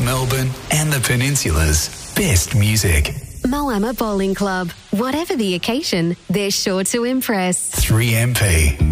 Melbourne and the Peninsula's best music. Moama Bowling Club. Whatever the occasion, they're sure to impress. 3MP.